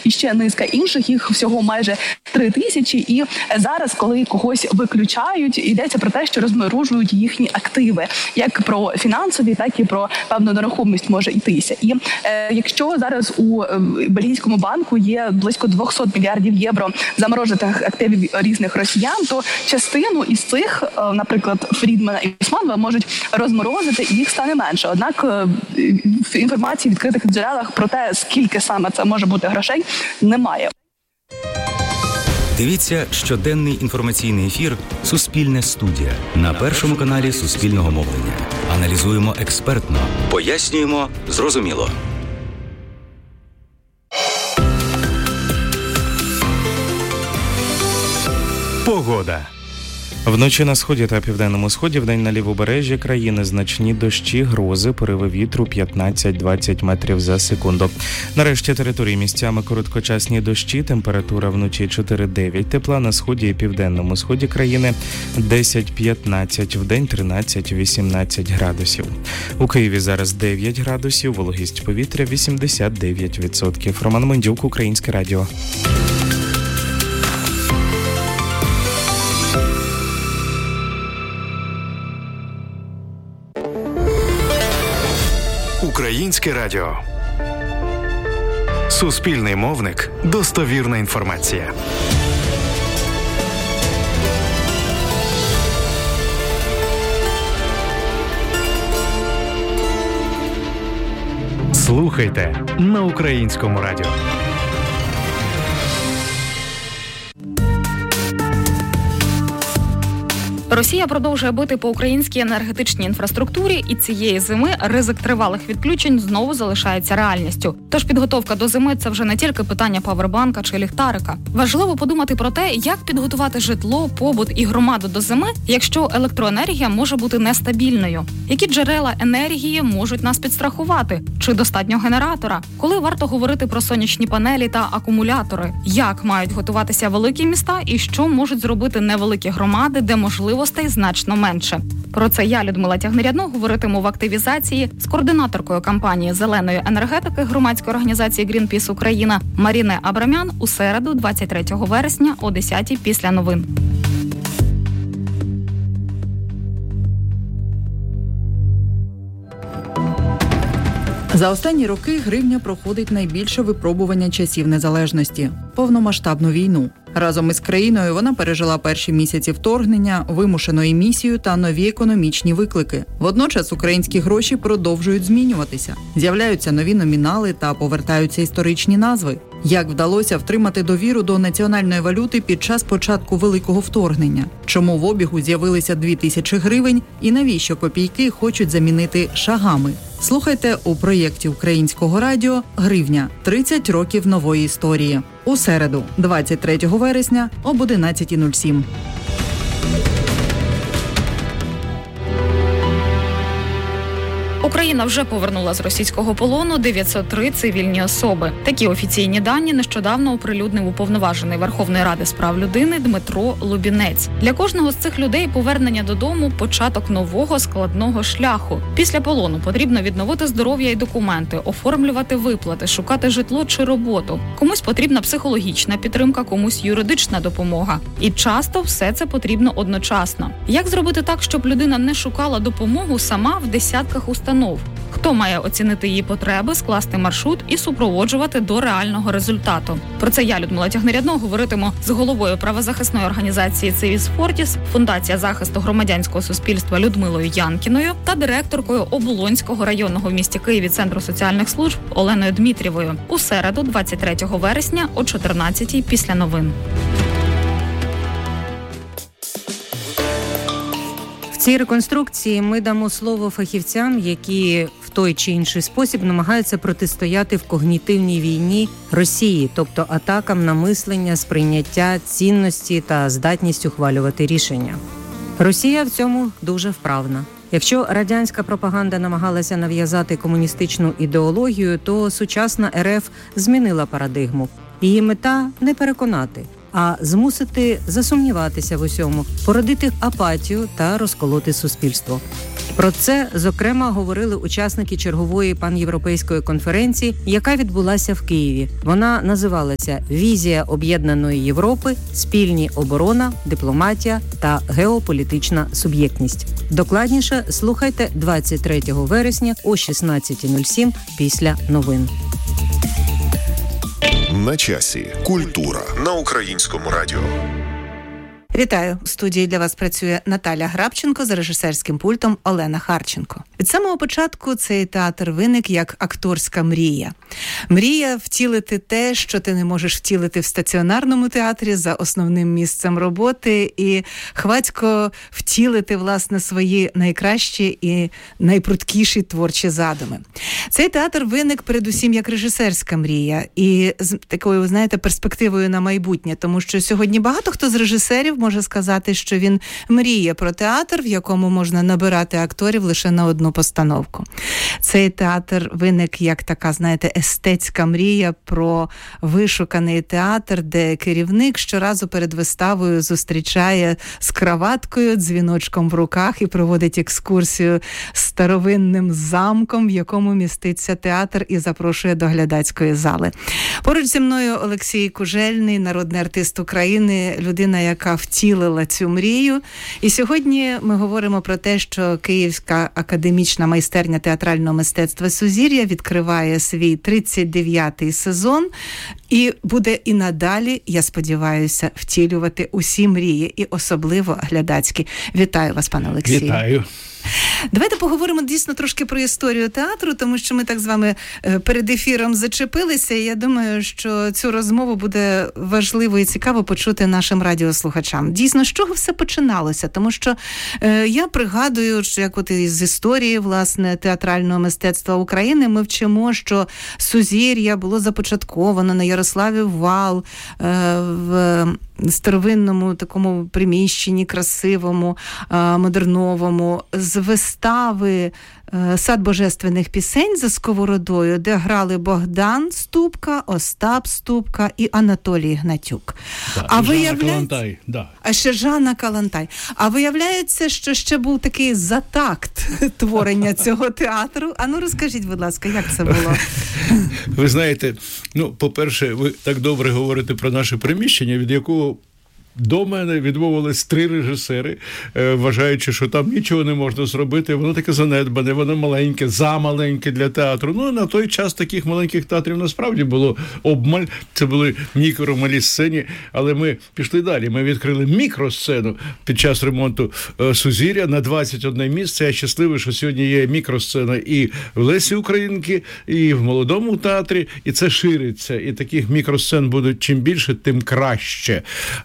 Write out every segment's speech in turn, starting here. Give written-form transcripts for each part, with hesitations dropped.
і ще низка інших, їх всього майже 3000. І зараз, коли когось виключають, йдеться про те, що розморожують їхні активи, як про фінансові, так і про певну нерухомість може йтися. І якщо зараз у бельгійському банку є близько 200 мільярдів євро заморожених активів різних росіян, то частину із цих, наприклад, Фрідмана і Усманова, можуть розморозити, і їх стане менше. Однак інформації в відкритих джерелах про те, скільки саме це може бути грошей, немає. Дивіться щоденний інформаційний ефір «Суспільне студія» на Першому каналі Суспільного мовлення. Аналізуємо експертно, пояснюємо зрозуміло. Погода. Вночі на сході та південному сході, вдень на лівобережжі країни значні дощі, грози, пориви вітру 15-20 метрів за секунду. На решті території місцями короткочасні дощі, температура вночі 4-9 тепла, на сході і південному сході країни 10-15, вдень 13-18 градусів. У Києві зараз 9 градусів, вологість повітря 89%. Роман Мендюк, Українське радіо. Українське радіо. Суспільний мовник. Достовірна інформація. Слухайте на Українському радіо. Росія продовжує бити по українській енергетичній інфраструктурі, і цієї зими ризик тривалих відключень знову залишається реальністю. Тож підготовка до зими – це вже не тільки питання павербанка чи ліхтарика. Важливо подумати про те, як підготувати житло, побут і громаду до зими, якщо електроенергія може бути нестабільною. Які джерела енергії можуть нас підстрахувати? Чи достатньо генератора? Коли варто говорити про сонячні панелі та акумулятори? Як мають готуватися великі міста і що можуть зробити невеликі громади, де можливостей значно менше? Про це я, Людмила Тягнерядно, говоритиму в активізації з координаторкою кампанії зеленої енергетики громадської організації «Грінпіс Україна» Маріною Абрамян у середу, 23 вересня о 10-й після новин. За останні роки гривня проходить найбільше випробування часів незалежності – повномасштабну війну. Разом із країною вона пережила перші місяці вторгнення, вимушену емісію та нові економічні виклики. Водночас українські гроші продовжують змінюватися. З'являються нові номінали та повертаються історичні назви. Як вдалося втримати довіру до національної валюти під час початку Великого вторгнення? Чому в обігу з'явилися 2000 гривень і навіщо копійки хочуть замінити шагами? Слухайте у проєкті Українського радіо «Гривня. 30 років нової історії». У середу, 23 вересня об 11:07. Україна вже повернула з російського полону 903 цивільні особи. Такі офіційні дані нещодавно оприлюднив уповноважений Верховної Ради з прав людини Дмитро Лубінець. Для кожного з цих людей повернення додому – початок нового складного шляху. Після полону потрібно відновити здоров'я і документи, оформлювати виплати, шукати житло чи роботу. Комусь потрібна психологічна підтримка, комусь юридична допомога. І часто все це потрібно одночасно. Як зробити так, щоб людина не шукала допомогу сама в десятках установ? Хто має оцінити її потреби, скласти маршрут і супроводжувати до реального результату? Про це я, Людмила Тягнерядно, говоритиму з головою правозахисної організації «Цивіс Фортіс», Фундація захисту громадянського суспільства Людмилою Янкіною та директоркою Оболонського районного в місті Києві Центру соціальних служб Оленою Дмитрієвою у середу, 23 вересня о 14-й після новин. В цій реконструкції ми дамо слово фахівцям, які в той чи інший спосіб намагаються протистояти в когнітивній війні Росії, тобто атакам на мислення, сприйняття, цінності та здатність ухвалювати рішення. Росія в цьому дуже вправна. Якщо радянська пропаганда намагалася нав'язати комуністичну ідеологію, то сучасна РФ змінила парадигму. Її мета – не переконати, а змусити засумніватися в усьому, породити апатію та розколоти суспільство. Про це, зокрема, говорили учасники чергової панєвропейської конференції, яка відбулася в Києві. Вона називалася «Візія об'єднаної Європи. Спільні оборона, дипломатія та геополітична суб'єктність». Докладніше слухайте 23 вересня о 16:07 після новин. На часі. Культура на Українському радіо. Вітаю! У студії для вас працює Наталя Грабченко, за режисерським пультом Олена Харченко. Від самого початку цей театр виник як акторська мрія. Мрія втілити те, що ти не можеш втілити в стаціонарному театрі за основним місцем роботи, і хвацько втілити, власне, свої найкращі і найпрудкіші творчі задуми. Цей театр виник передусім як режисерська мрія і з такою, знаєте, перспективою на майбутнє, тому що сьогодні багато хто з режисерів може сказати, що він мріє про театр, в якому можна набирати акторів лише на одну постановку. Цей театр виник як така, знаєте, естетська мрія про вишуканий театр, де керівник щоразу перед виставою зустрічає з краваткою, дзвіночком в руках і проводить екскурсію старовинним замком, в якому міститься театр, і запрошує до глядацької зали. Поруч зі мною Олексій Кужельний, народний артист України, людина, яка втілила цю мрію. І сьогодні ми говоримо про те, що Київська академічна майстерня театрального мистецтва «Сузір'я» відкриває свій 39-й сезон і буде і надалі, я сподіваюся, втілювати усі мрії, і особливо глядацькі. Вітаю вас, пане Олексію. Вітаю. Давайте поговоримо дійсно трошки про історію театру, тому що ми так з вами перед ефіром зачепилися, і я думаю, що цю розмову буде важливо і цікаво почути нашим радіослухачам. Дійсно, з чого все починалося? Тому що я пригадую, що як от із історії, власне, театрального мистецтва України ми вчимо, що «Сузір'я» було започатковано на Ярославів Вал, в старовинному такому приміщенні, красивому, модерновому, з вистави «Сад божественних пісень» за Сковородою, де грали Богдан Ступка, Остап Ступка і Анатолій Гнатюк. Да, а Калантай, да. А ще Жанна Калантай. А виявляється, що ще був такий затакт творення цього театру. А ну розкажіть, будь ласка, як це було? Ви знаєте, по-перше, ви так добре говорите про наше приміщення, від якого до мене відмовились 3 режисери, вважаючи, що там нічого не можна зробити. Воно таке занедбане, воно маленьке, замаленьке для театру. На той час таких маленьких театрів насправді було обмаль. Це були мікро-малі сцені, але ми пішли далі. Ми відкрили мікросцену під час ремонту «Сузір'я» на 21 місце. Я щасливий, що сьогодні є мікросцена і в Лесі Українки, і в Молодому театрі, і це шириться. І таких мікросцен будуть чим більше, тим краще.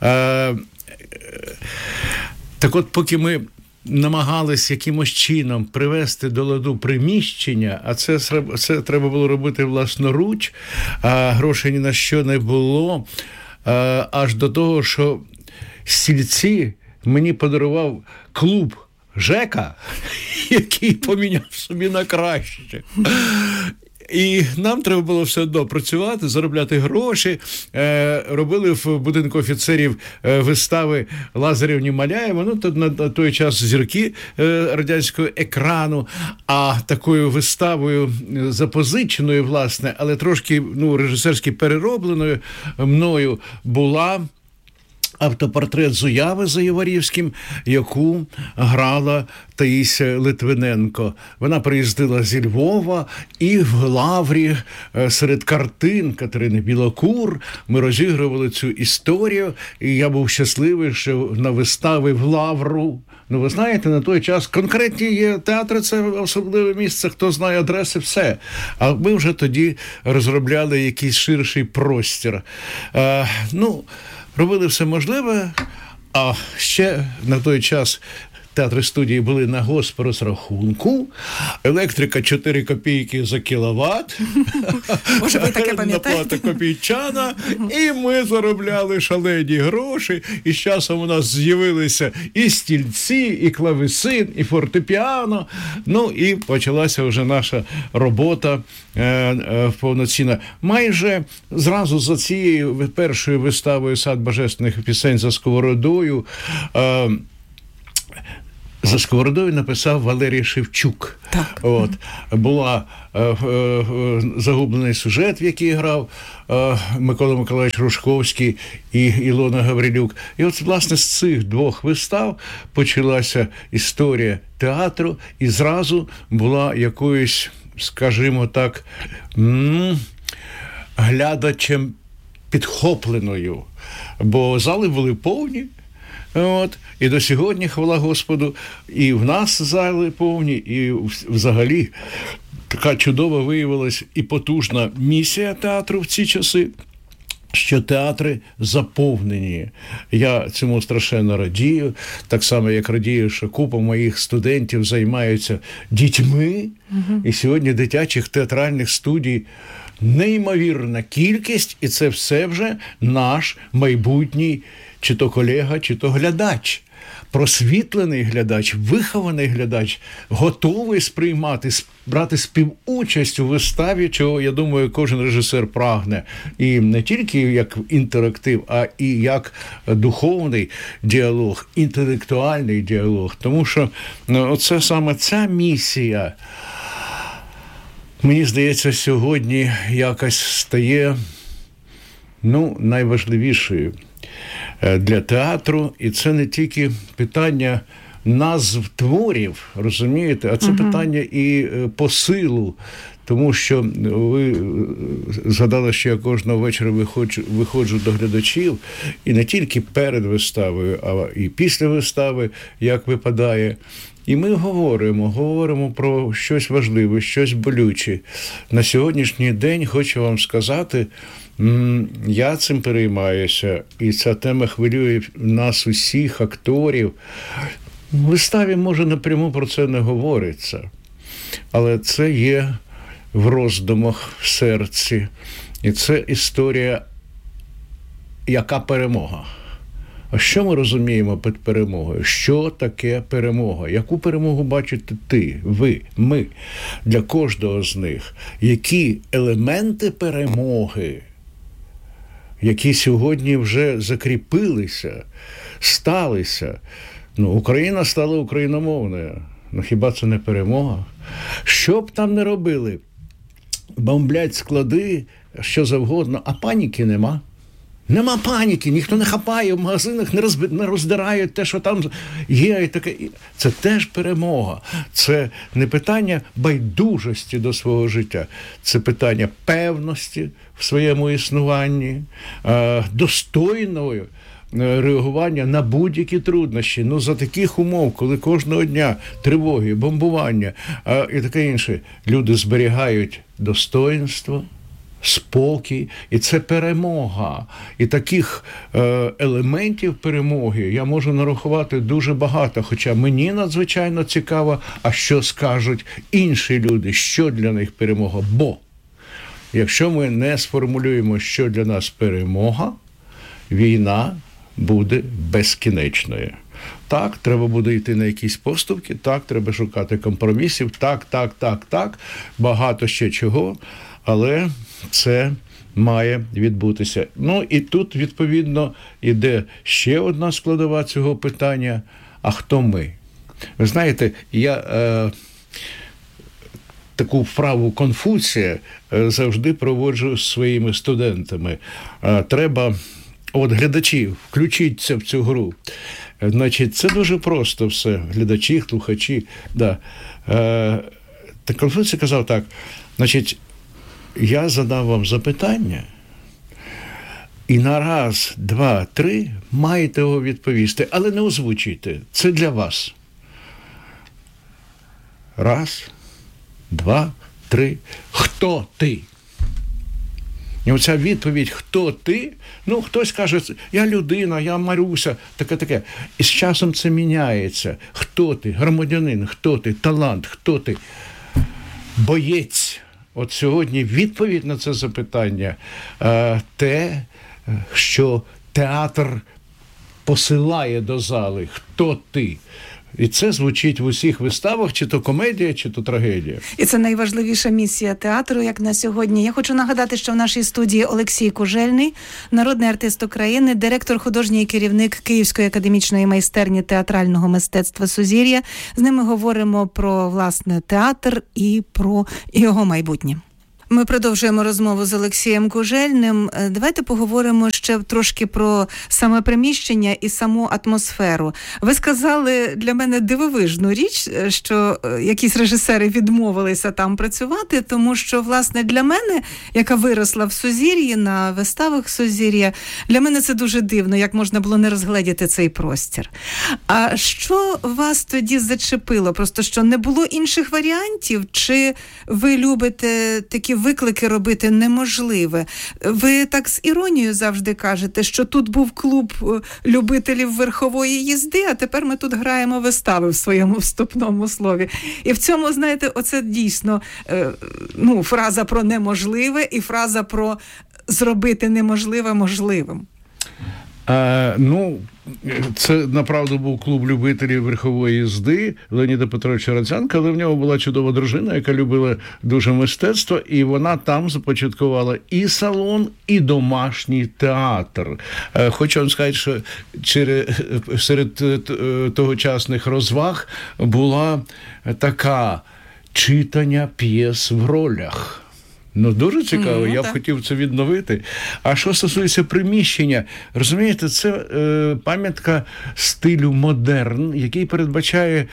Так от, поки ми намагались якимось чином привести до ладу приміщення, а це треба було робити власноруч, а грошей ні на що не було, аж до того, що стільці мені подарував клуб ЖЕКа, який поміняв собі на краще. І нам треба було все одно працювати, заробляти гроші. Робили в будинку офіцерів вистави Лазарєвні Маляєва, на той час зірки радянського екрану, а такою виставою запозиченою, власне, але трошки режисерськи переробленою мною була автопортрет Зуяви за Єварівським, яку грала Таїся Литвиненко. Вона приїздила зі Львова, і в Лаврі серед картин Катерини Білокур ми розігрували цю історію, і я був щасливий, що на вистави в Лавру. Ви знаєте, на той час конкретні є театри, це особливе місце, хто знає адреси, все. А ми вже тоді розробляли якийсь ширший простір. Робили все можливе, а ще на той час театри студії були на госпрозрахунку, електрика 4 копійки за кіловат, орендна плата копійчана, і ми заробляли шалені гроші, і з часом у нас з'явилися і стільці, і клавесин, і фортепіано, і почалася вже наша робота повноцінна. Майже зразу за цією першою виставою «Сад божественних пісень» за Сковородою За сковородою написав Валерій Шевчук. Так. От. Була загублений сюжет, в який грав Микола Миколаївич Рушковський і Ілона Гаврилюк. І от, власне, з цих двох вистав почалася історія театру, і зразу була якоюсь, скажімо так, глядачем підхопленою. Бо зали були повні. От, і до сьогодні, хвала Господу, і в нас зали повні, і взагалі така чудова виявилась і потужна місія театру в ці часи, що театри заповнені. Я цьому страшенно радію, так само, як радію, що купа моїх студентів займаються дітьми, і сьогодні дитячих театральних студій неймовірна кількість, і це все вже наш майбутній чи то колега, чи то глядач. Просвітлений глядач, вихований глядач, готовий сприймати, брати співучасть у виставі, чого, я думаю, кожен режисер прагне. І не тільки як інтерактив, а і як духовний діалог, інтелектуальний діалог. Тому що оце саме ця місія, мені здається, сьогодні якось стає найважливішою для театру, і це не тільки питання назв творів, розумієте, а це питання і посилу, тому що ви згадали, що я кожного вечора виходжу до глядачів, і не тільки перед виставою, а і після вистави, як випадає. І ми говоримо про щось важливе, щось болюче. На сьогоднішній день хочу вам сказати, я цим переймаюся, і ця тема хвилює нас усіх, акторів. В виставі, може, напряму про це не говориться, але це є в роздумах, в серці. І це історія, яка перемога. А що ми розуміємо під перемогою? Що таке перемога? Яку перемогу бачите ти, ви, ми? Для кожного з них. Які елементи перемоги, які сьогодні вже закріпилися, сталися? Україна стала україномовною. Хіба це не перемога? Що б там не робили? Бомблять склади, що завгодно, а паніки нема. Нема паніки, ніхто не хапає, в магазинах не роздирають те, що там є. І таке. Це теж перемога. Це не питання байдужості до свого життя. Це питання певності в своєму існуванні, достойного реагування на будь-які труднощі. За таких умов, коли кожного дня тривоги, бомбування і таке інше, люди зберігають достоїнство, спокій, і це перемога. І таких елементів перемоги я можу нарахувати дуже багато, хоча мені надзвичайно цікаво, а що скажуть інші люди, що для них перемога. Бо якщо ми не сформулюємо, що для нас перемога, війна буде безкінечною. Так, треба буде йти на якісь поступки, так, треба шукати компромісів, так, багато ще чого, але це має відбутися. І тут, відповідно, іде ще одна складова цього питання. А хто ми? Ви знаєте, я таку вправу Конфуція завжди проводжу з своїми студентами. Треба, глядачі, включіться в цю гру. Значить, це дуже просто все. Глядачі, слухачі. Да. Так Конфуцій казав так, значить, я задав вам запитання, і на раз, два, три маєте його відповісти, але не озвучуйте. Це для вас. Раз, два, три. Хто ти? І оця відповідь «Хто ти?» хтось каже, я людина, я Маруся, таке. І з часом це міняється. Хто ти? Громадянин, хто ти? Талант, хто ти? Боєць. От сьогодні відповідь на це запитання те, що театр посилає до зали. Хто ти? І це звучить в усіх виставах, чи то комедія, чи то трагедія. І це найважливіша місія театру, як на сьогодні. Я хочу нагадати, що в нашій студії Олексій Кужельний, народний артист України, директор, художній керівник Київської академічної майстерні театрального мистецтва «Сузір'я». З ними говоримо про, власне, театр і про його майбутнє. Ми продовжуємо розмову з Олексієм Кужельним. Давайте поговоримо ще трошки про саме приміщення і саму атмосферу. Ви сказали для мене дивовижну річ, що якісь режисери відмовилися там працювати, тому що, власне, для мене, яка виросла в Сузір'ї, на виставах Сузір'я, для мене це дуже дивно, як можна було не розгледіти цей простір. А що вас тоді зачепило? Просто що не було інших варіантів? Чи ви любите такі виклики робити неможливе? Ви так з іронією завжди кажете, що тут був клуб любителів верхової їзди, а тепер ми тут граємо вистави в своєму вступному слові. І в цьому, знаєте, оце дійсно фраза про неможливе і фраза про зробити неможливе можливим. Це, направду, був клуб любителів верхової їзди Леоніда Петровича Радзянка, але в нього була чудова дружина, яка любила дуже мистецтво, і вона там започаткувала і салон, і домашній театр. Хочу вам сказати, що серед тогочасних розваг була така читання п'єс в ролях. Дуже цікаво, я б хотів це відновити. А що стосується приміщення, розумієте, це пам'ятка стилю модерн, який передбачає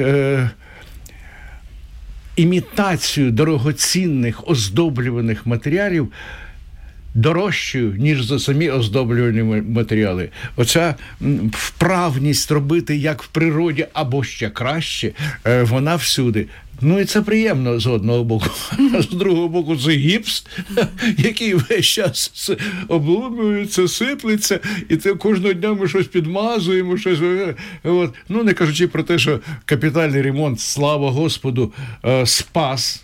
імітацію дорогоцінних оздоблюваних матеріалів дорожчою, ніж за самі оздоблювальні матеріали. Оця вправність робити як в природі, або ще краще, вона всюди. І це приємно з одного боку. А з другого боку це гіпс, який весь час обломується, сиплеться, і це кожного дня ми щось підмазуємо, щось. Не кажучи про те, що капітальний ремонт, слава Господу, спас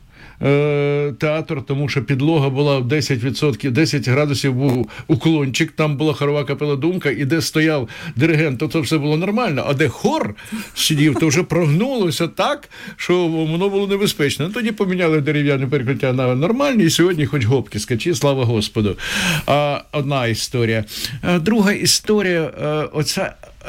театр, тому що підлога була 10%, 10 градусів був уклончик, там була хорова капела «Думка», і де стояв диригент, то це все було нормально, а де хор сидів, то вже прогнулося так, що воно було небезпечно. Тоді поміняли дерев'яне перекриття на нормальні, і сьогодні хоч гопки скачі, слава Господу. Одна історія. Друга історія, оця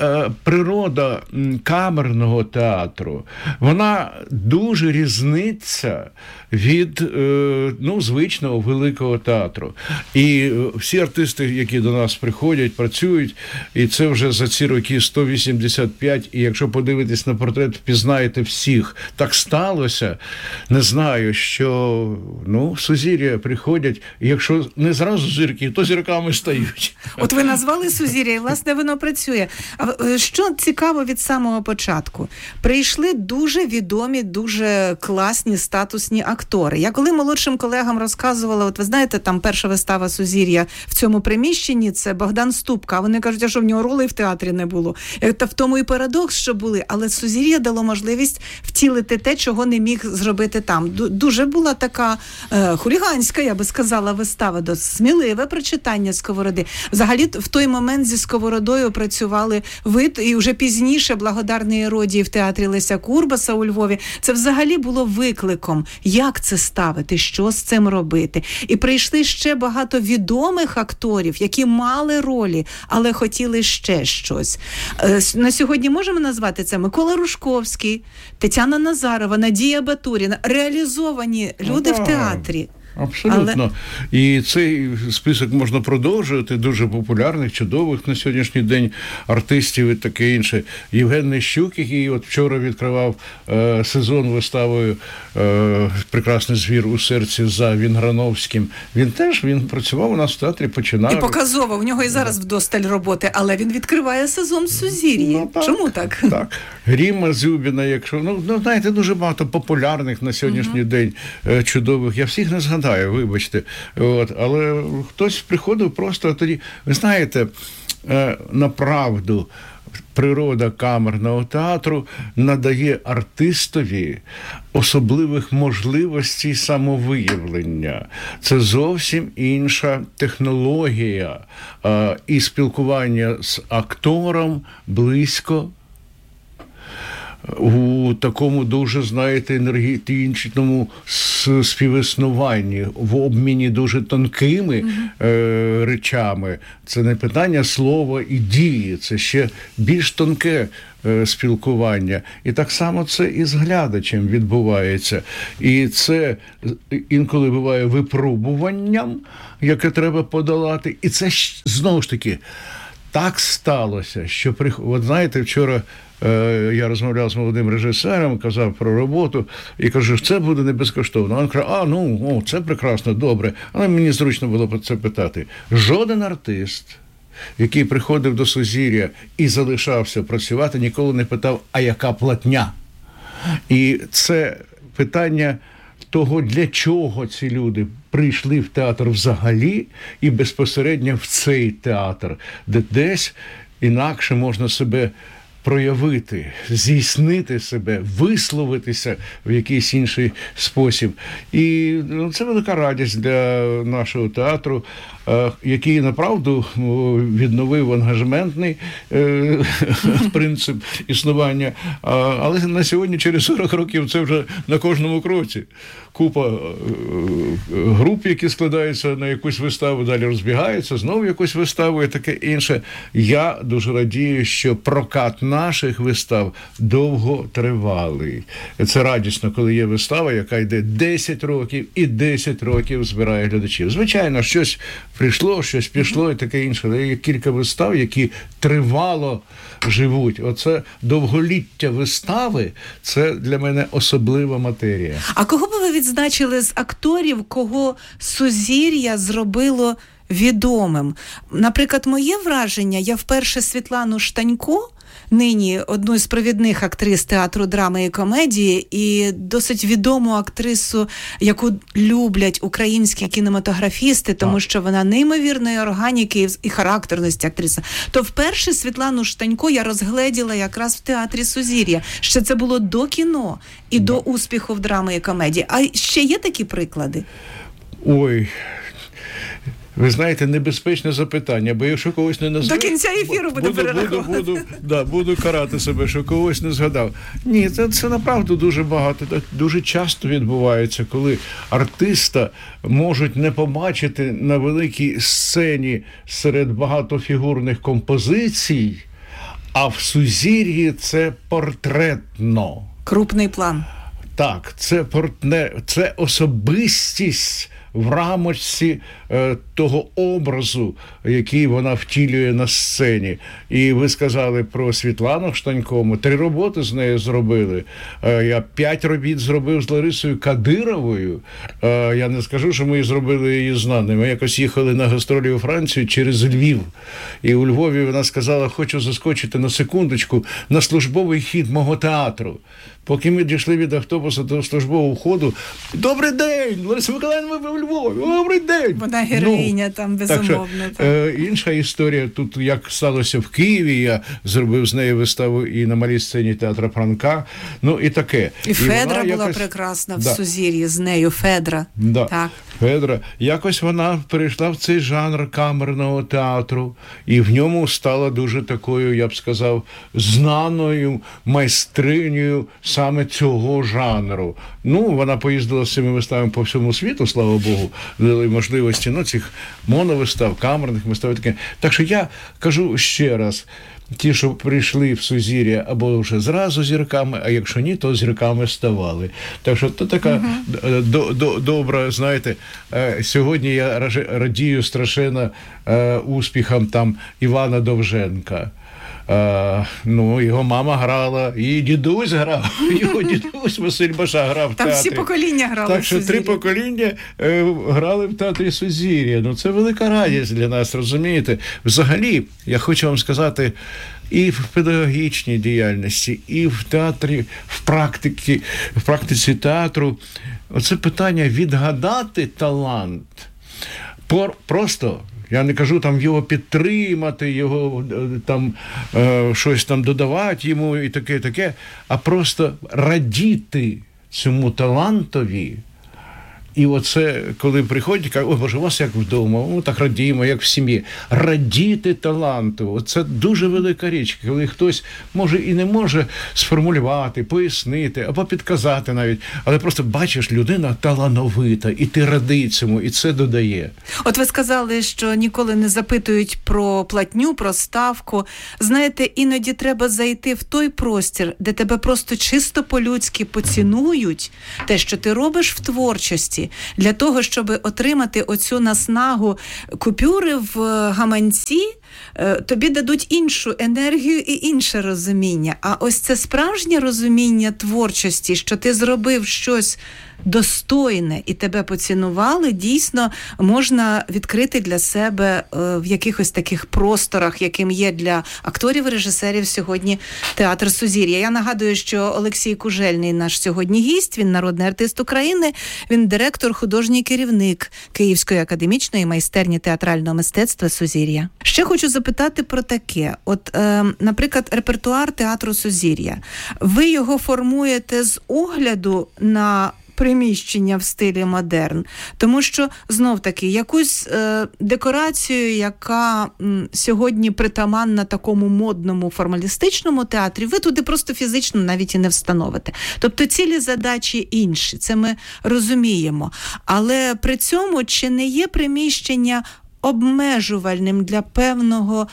природа камерного театру, вона дуже різниця від звичного великого театру. І всі артисти, які до нас приходять, працюють, і це вже за ці роки 185, і якщо подивитись на портрет, впізнаєте всіх. Так сталося, не знаю, що в Сузір'я приходять, і якщо не зразу зірки, то зірками стають. От ви назвали Сузір'я, і, власне, воно працює. А що цікаво від самого початку? Прийшли дуже відомі, дуже класні, статусні актори. Я коли молодшим колегам розказувала, от ви знаєте, там перша вистава Сузір'я в цьому приміщенні, це Богдан Ступка. Вони кажуть, а що в нього ролей в театрі не було. Та в тому і парадокс, що були. Але Сузір'я дало можливість втілити те, чого не міг зробити там. Дуже була така хуліганська, я би сказала, вистава. Сміливе прочитання Сковороди. Взагалі, в той момент зі Сковородою працювали ви, і вже пізніше «Благодарний Іродії» в театрі Леся Курбаса у Львові. Це взагалі було викликом. Як це ставити? Що з цим робити? І прийшли ще багато відомих акторів, які мали ролі, але хотіли ще щось. На сьогодні можемо назвати це Микола Рушковський, Тетяна Назарова, Надія Батуріна. Реалізовані люди в театрі. Абсолютно. І цей список можна продовжувати, дуже популярних, чудових на сьогоднішній день артистів і таке інше. Євген Нищук, який от вчора відкривав сезон виставою «Прекрасний звір у серці» за Вінграновським. Він працював у нас в театрі, починав. І показово, у нього і зараз вдосталь роботи, але він відкриває сезон Сузір'ї. Чому так? Так. Ріма Зюбіна, якщо, знаєте, дуже багато популярних на сьогоднішній день чудових. Я всіх не згадаю. Вибачте. Але хтось приходив просто тоді. Ви знаєте, направду, природа камерного театру надає артистові особливих можливостей самовиявлення. Це зовсім інша технологія. І спілкування з актором близько. у такому дуже, знаєте, енергетичному співіснуванні, в обміні дуже тонкими речами. Це не питання слова і дії, це ще більш тонке спілкування. І так само це і з глядачем відбувається. І це інколи буває випробуванням, яке треба подолати. І це, знову ж таки, так сталося, що, от знаєте, вчора я розмовляв з молодим режисером, казав про роботу, і кажу, що це буде не безкоштовно. Він каже, це прекрасно, добре. Але мені зручно було про це питати. Жоден артист, який приходив до Сузір'я і залишався працювати, ніколи не питав, а яка платня? І це питання того, для чого ці люди прийшли в театр взагалі і безпосередньо в цей театр, де десь інакше можна себе проявити, здійснити себе, висловитися в якийсь інший спосіб. І це велика радість для нашого театру, який, направду, відновив ангажементний принцип існування. Але на сьогодні, через 40 років, це вже на кожному кроці. Купа груп, які складаються на якусь виставу, далі розбігаються, знову якусь виставу і таке інше. Я дуже радію, що прокат наших вистав довготривалий. Це радісно, коли є вистава, яка йде 10 років і 10 років збирає глядачів. Звичайно, щось прийшло, щось пішло і таке інше. Але є кілька вистав, які тривало живуть. Оце довголіття вистави – це для мене особлива матерія. А кого би ви відзначили з акторів, кого Сузір'я зробило відомим? Наприклад, моє враження, я вперше Світлану Штанько, нині одну з провідних актрис театру драми і комедії, і досить відому актрису, яку люблять українські кінематографісти, тому що вона неймовірної органіки і характерності актриса. То вперше Світлану Штанько я розгледіла якраз в театрі Сузір'я. Ще це було до кіно і до успіху в драми і комедії. А ще є такі приклади? Ой... Ви знаєте, небезпечне запитання, бо якщо когось не назву... До кінця ефіру буду карати себе, що когось не згадав. Ні, це направду дуже багато, дуже часто відбувається, коли артиста можуть не побачити на великій сцені серед багатофігурних композицій, а в Сузір'ї це портретно. Крупний план. Так, це особистість в рамочці того образу, який вона втілює на сцені. І ви сказали про Світлану Штанько. Ми 3 роботи з нею зробили. Я 5 робіт зробив з Ларисою Кадировою. Я не скажу, що ми зробили її знаною. Ми якось їхали на гастролі у Францію через Львів. І у Львові вона сказала, хочу заскочити на секундочку на службовий хід мого театру. Поки ми дійшли від автобуса до службового входу, добрий день, Лариса Миколаївна, ви в Львові, добрий день. Вона героїня там, безумовно. Інша історія, тут як сталося в Києві, я зробив з нею виставу і на малій сцені театру Франка, і таке. І Федра була прекрасна в Сузір'ї з нею, Федра. Так. Федра. Якось вона перейшла в цей жанр камерного театру, і в ньому стала дуже такою, я б сказав, знаною майстринею саме цього жанру. Вона поїздила з цими виставами по всьому світу, слава Богу, дали можливості цих моновистав, камерних вистав. Так що я кажу ще раз, ті, що прийшли в Сузір'я або вже зразу зірками, а якщо ні, то зірками ставали. Так що то така добра, знаєте, сьогодні я радію страшенно успіхам там Івана Довженка. Його мама грала, і дідусь грав, його дідусь Василь Баша грав в театрі. Там всі покоління грали. Так що 3 покоління грали в театрі Сузір'я. Це велика радість для нас, розумієте? Взагалі, я хочу вам сказати, і в педагогічній діяльності, і в театрі, в практиці театру, оце питання відгадати талант. Просто... Я не кажу там його підтримати, його там щось там додавати йому і таке, а просто радіти цьому талантові І оце, коли приходять, кажуть, ой, Боже, у вас як вдома, ми так радіємо, як в сім'ї. Радіти таланту, оце дуже велика річ, коли хтось може і не може сформулювати, пояснити, або підказати навіть, але просто бачиш, людина талановита, і ти радий цьому, і це додає. От ви сказали, що ніколи не запитують про платню, про ставку. Знаєте, іноді треба зайти в той простір, де тебе просто чисто по-людськи поцінують, те, що ти робиш в творчості, для того, щоб отримати оцю наснагу купюри в гаманці, тобі дадуть іншу енергію і інше розуміння. А ось це справжнє розуміння творчості, що ти зробив щось достойне і тебе поцінували, дійсно можна відкрити для себе в якихось таких просторах, яким є для акторів і режисерів сьогодні театр Сузір'я. Я нагадую, що Олексій Кужельний наш сьогодні гість, він народний артист України, він директор, художній керівник Київської академічної майстерні театрального мистецтва Сузір'я. Ще хочу запитати про таке. От, наприклад, репертуар театру Сузір'я. Ви його формуєте з огляду на приміщення в стилі модерн. Тому що, знов-таки, якусь декорацію, яка сьогодні притаманна такому модному формалістичному театрі, ви туди просто фізично навіть і не встановите. Тобто цілі задачі інші, це ми розуміємо. Але при цьому чи не є приміщення обмежувальним для певного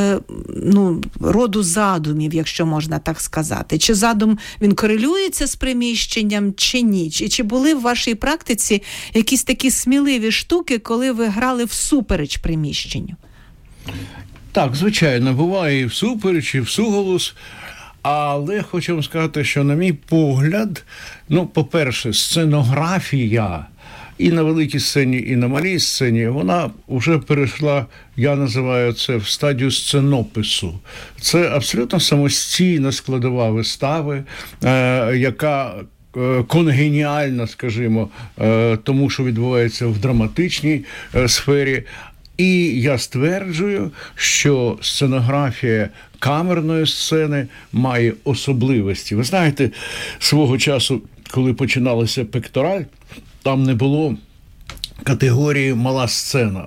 роду задумів, якщо можна так сказати? Чи задум, він корелюється з приміщенням, чи ні? Чи були в вашій практиці якісь такі сміливі штуки, коли ви грали всупереч приміщенню? Так, звичайно, буває і всупереч, і всуголос. Але хочу вам сказати, що, на мій погляд, по-перше, сценографія і на великій сцені, і на малій сцені, вона вже перейшла, я називаю це, в стадію сценопису. Це абсолютно самостійна складова вистави, яка конгеніальна, скажімо, тому, що відбувається в драматичній сфері. І я стверджую, що сценографія камерної сцени має особливості. Ви знаєте, свого часу, коли починалася «Пектораль», там не було категорії «мала сцена».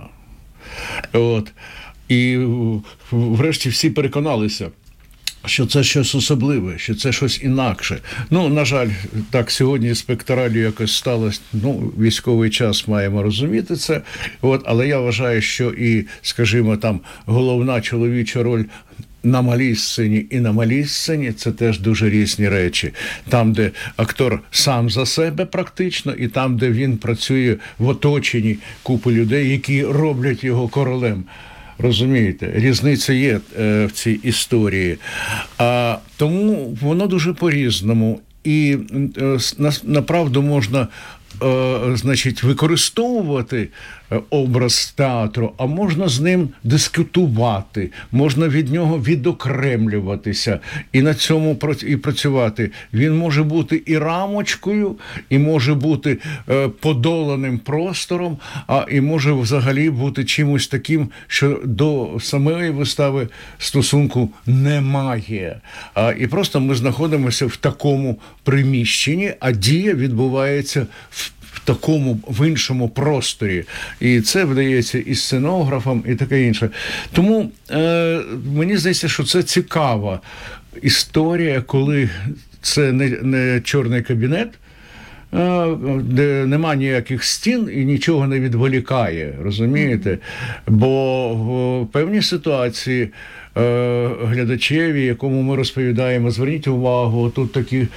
І врешті всі переконалися, що це щось особливе, що це щось інакше. На жаль, так, сьогодні з «Пекторалью» якось сталося, військовий час, маємо розуміти це. Але я вважаю, що і, скажімо, там головна чоловіча роль на малій сцені і на малій сцені – це теж дуже різні речі. Там, де актор сам за себе практично, і там, де він працює в оточенні купи людей, які роблять його королем. Розумієте, різниця є в цій історії. Тому воно дуже по-різному. І направду можна використовувати образ театру, а можна з ним дискутувати, можна від нього відокремлюватися і на цьому і працювати. Він може бути і рамочкою, і може бути подоланим простором, і може взагалі бути чимось таким, що до самої вистави стосунку немає. І просто ми знаходимося в такому приміщенні, а дія відбувається в іншому просторі. І це вдається і сценографам, і таке інше. Тому мені здається, що це цікава історія, коли це не чорний кабінет, де нема ніяких стін і нічого не відволікає, розумієте? Бо в певній ситуації глядачеві, якому ми розповідаємо, зверніть увагу, тут такі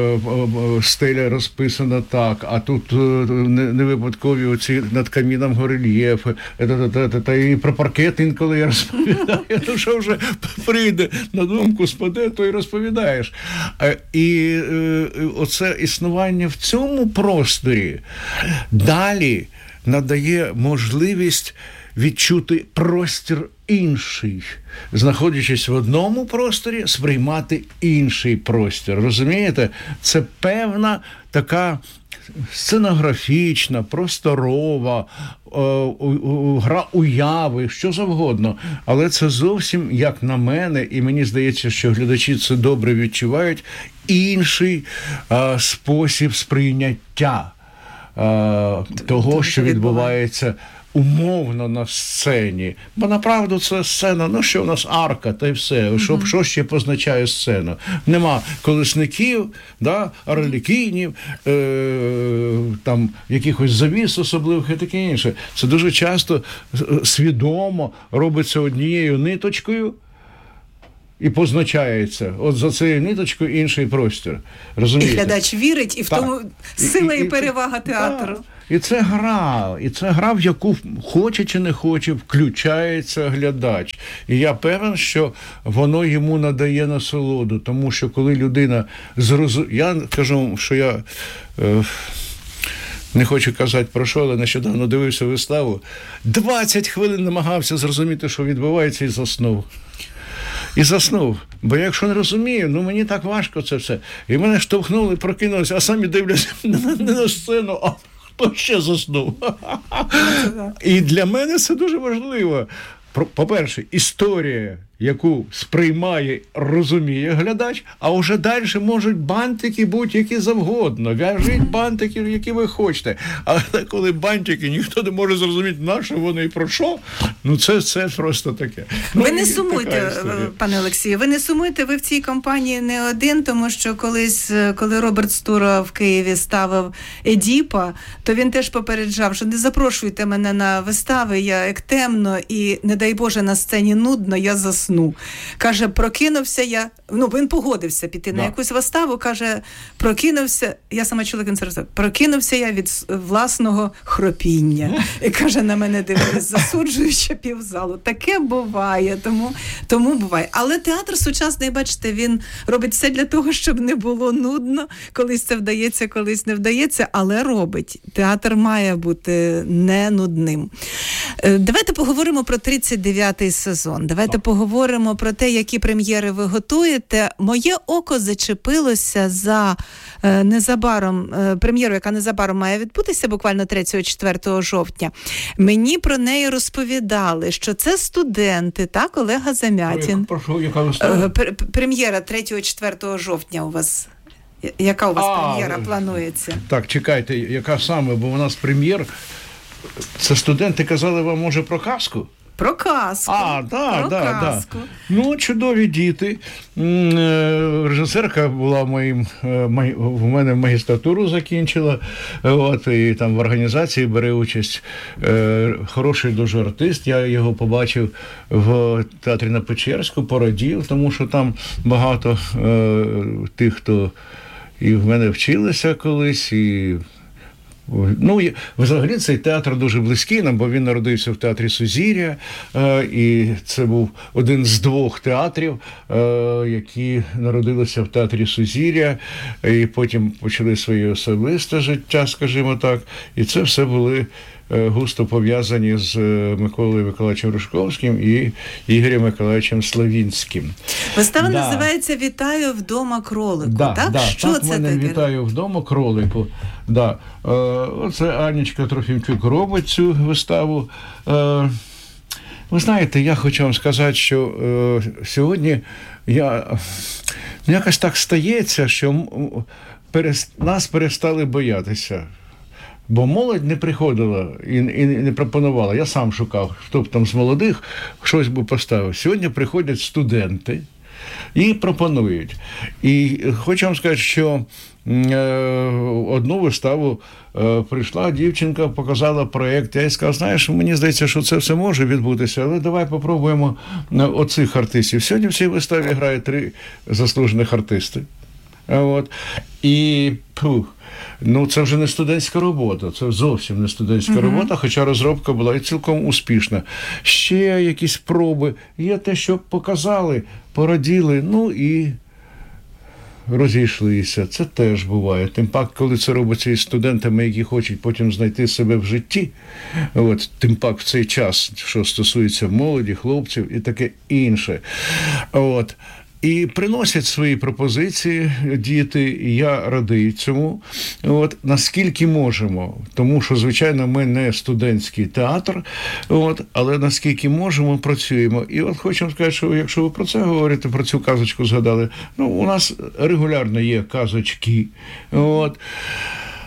стеля розписана так, а тут не випадкові оці над каміном горельєфи, та і про паркет інколи я розповідаю, що вже прийде на думку, спаде, то й розповідаєш. І оце існування в цьому просторі далі надає можливість відчути простір інший, знаходячись в одному просторі, сприймати інший простір. Розумієте? Це певна така сценографічна, просторова, гра уяви, що завгодно. Але це зовсім, як на мене, і мені здається, що глядачі це добре відчувають, інший спосіб сприйняття того, що відбувається умовно на сцені. Бо направду це сцена, ну що у нас арка, та й все. Що ще позначає сцену? Нема колесників, да, арлекінів, там якихось завіс особливих і таке інше. Це дуже часто свідомо робиться однією ниточкою і позначається. От за цією ниточкою інший простір. Розумієте? І глядач вірить, і в тому сила і перевага театру. І це гра, в яку хоче чи не хоче, включається глядач. І я певен, що воно йому надає насолоду, тому що коли людина я кажу, що я не хочу казати про що, але нещодавно дивився виставу, 20 хвилин намагався зрозуміти, що відбувається, і заснув. Бо якщо не розумію, мені так важко це все. І мене штовхнули, прокинулися, а самі дивляться не на сцену, а хто ще заснув. І для мене це дуже важливо. По-перше, історія, яку сприймає, розуміє глядач, а вже далі можуть бантики будь-які завгодно. В'яжіть бантики, які ви хочете. Але коли бантики ніхто не може зрозуміти, на що вони і про що, це просто таке. Ви не сумуйте, пане Олексію, ви не сумуйте, ви в цій компанії не один, тому що колись, коли Роберт Стура в Києві ставив Едіпа, то він теж попереджав, що не запрошуйте мене на вистави, як темно і, не дай Боже, на сцені нудно, я засну. Каже, прокинувся я, він погодився піти на якусь виставу, каже, прокинувся, я сама чула концерт, прокинувся я від власного хропіння. І каже, на мене дивились, засуджуючи півзалу. Таке буває, тому буває. Але театр сучасний, бачите, він робить все для того, щоб не було нудно. Колись це вдається, колись не вдається, але робить. Театр має бути не нудним. Давайте поговоримо про 39-й сезон. Давайте поговоримо про те, які прем'єри ви готуєте. Моє око зачепилося за прем'єру, яка незабаром має відбутися, буквально 3-4 жовтня. Мені про неї розповідали, що це студенти, так, Олега Замятін. Прем'єра 3-4 жовтня у вас. Яка у вас прем'єра планується? Так, чекайте, яка саме, бо у нас прем'єр. Це студенти казали вам, може, про казку? Про казку. Так. Чудові діти. Режисерка була в мене магістратуру закінчила, і там в організації бере участь. Хороший дуже артист. Я його побачив в театрі на Печерську, порадів, тому що там багато тих, хто і в мене вчилися колись, і взагалі цей театр дуже близький нам, бо він народився в театрі Сузір'я, і це був один з 2 театрів, які народилися в театрі Сузір'я, і потім почали своє особисте життя, скажімо так, і це все були густо пов'язані з Миколою Миколаївичем Рушковським і Ігорем Миколаївичем Славінським. Вистава називається «Вітаю вдома кролику», так? Що це таке? «Вітаю вдома кролику». Оце Анечка Трофімчук робить цю виставу. Ви знаєте, я хочу вам сказати, що сьогодні якось так стається, що нас перестали боятися. Бо молодь не приходила і не пропонувала. Я сам шукав, хто б там з молодих щось би поставив. Сьогодні приходять студенти і пропонують. І хочу вам сказати, що одну виставу прийшла дівчинка, показала проєкт. Я їй сказав, знаєш, мені здається, що це все може відбутися, але давай попробуємо оцих артистів. Сьогодні в цій виставі грає 3 заслужених артисти. І це вже не студентська робота, це зовсім не студентська робота, хоча розробка була і цілком успішна. Ще якісь проби, є те, що показали, пораділи, і розійшлися. Це теж буває. Тим пак, коли це робиться із студентами, які хочуть потім знайти себе в житті, тим пак в цей час, що стосується молоді, хлопців і таке інше. І приносять свої пропозиції діти, і я радий цьому, наскільки можемо. Тому що, звичайно, ми не студентський театр, але наскільки можемо, працюємо. І хочу вам сказати, що якщо ви про це говорите, про цю казочку згадали, у нас регулярно є казочки.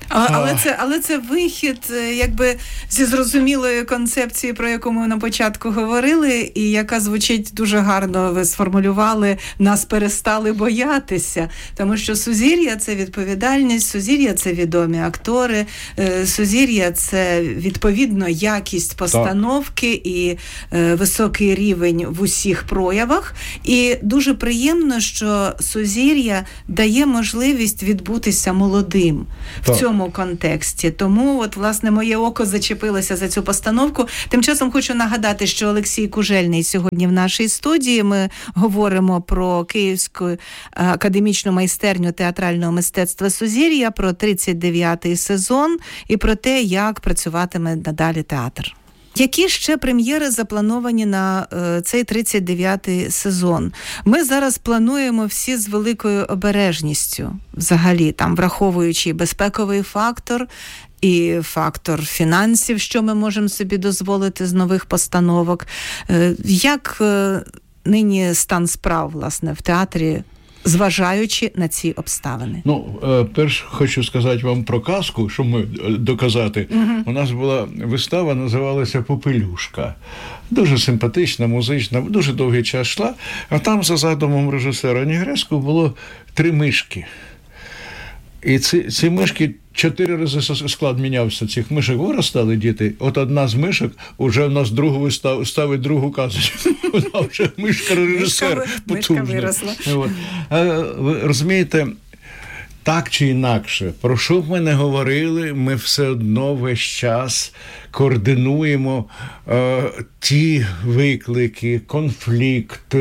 Але це вихід, якби, зі зрозумілої концепції, про яку ми на початку говорили, і яка звучить дуже гарно, ви сформулювали, нас перестали боятися. Тому що сузір'я – це відповідальність, сузір'я – це відомі актори, сузір'я – це, відповідно, якість постановки і високий рівень в усіх проявах. І дуже приємно, що сузір'я дає можливість відбутися молодим в цьому контексті. Тому, власне, моє око зачепилося за цю постановку. Тим часом хочу нагадати, що Олексій Кужельний сьогодні в нашій студії. Ми говоримо про Київську академічну майстерню театрального мистецтва «Сузір'я», про 39-й сезон і про те, як працюватиме надалі театр. Які ще прем'єри заплановані на цей 39-й сезон? Ми зараз плануємо всі з великою обережністю, взагалі, там, враховуючи безпековий фактор і фактор фінансів, що ми можемо собі дозволити з нових постановок. Як нині стан справ, власне, в театрі, зважаючи на ці обставини? Перш хочу сказати вам про казку, щоб ми доказати. У нас була вистава, називалася «Попелюшка». Дуже симпатична, музична, дуже довгий час йшла. А там, за задумом режисера Нігреску, було 3 мишки. І ці мишки 4 рази склад мінявся. Цих мишок виростали діти. От одна з мишок уже в нас другу ставить другу казочку. Вона вже мишка-режисер потужна. Мишка виросла. Ви розумієте, так чи інакше, про що б ми не говорили, ми все одно весь час координуємо ті виклики, конфлікт,